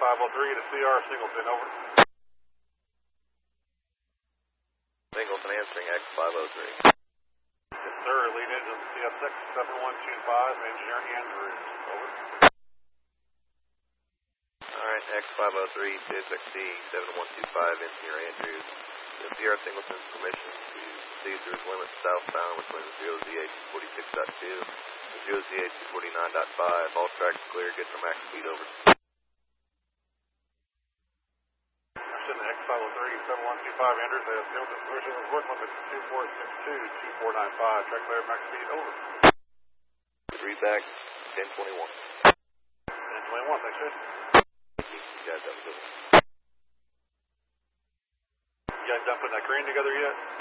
X503 to CR Singleton, over. Singleton answering X503. Yes, sir. Lead engine CSX 7125, engineer Andrews, over. Alright, X503, CSXC 7125, engineer Andrews. Gives Sierra Singleton's permission to proceed through his limits southbound between the 0ZH46.2 and 0ZH49.5. All tracks clear, get to max speed, over. X503, 7125, Andrews, Singleton's permission to work limit 2462-2495, track clear, max speed, over. Read back, 1021. 1021, thanks, Chase. You guys have a good one. You guys done putting that crane together yet?